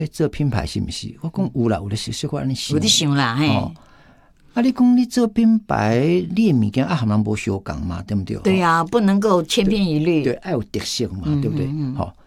做品牌是不是？我讲有啦，有的小可安尼想， 有的想啦，嘿。 啊，你讲你做品牌，你的物件和人无相共嘛，对不对？ 对啊，不能够千篇一律。 对，要有特色嘛，对不对？好，